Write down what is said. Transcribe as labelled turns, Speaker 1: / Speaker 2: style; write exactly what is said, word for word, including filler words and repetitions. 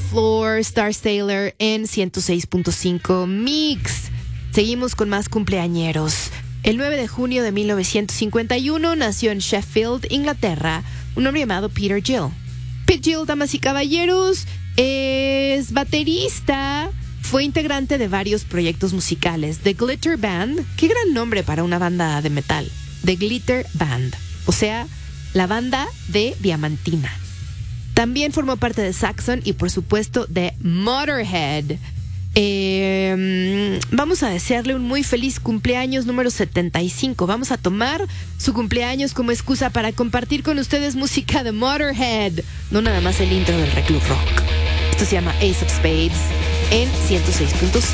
Speaker 1: Floor, Star Sailor en ciento seis punto cinco Mix. Seguimos con más cumpleañeros. El nueve de junio de mil novecientos cincuenta y uno nació en Sheffield, Inglaterra, un hombre llamado Peter Gill. Pete Gill, damas y caballeros, es baterista. Fue integrante de varios proyectos musicales. The Glitter Band, qué gran nombre para una banda de metal. The Glitter Band, o sea, la banda de Diamantina. También formó parte de Saxon y, por supuesto, de Motorhead. Eh, vamos a desearle un muy feliz cumpleaños número setenta y cinco. Vamos a tomar su cumpleaños como excusa para compartir con ustedes música de Motorhead. No nada más el intro del Reclus Rock. Esto se llama Ace of Spades en ciento seis punto cinco.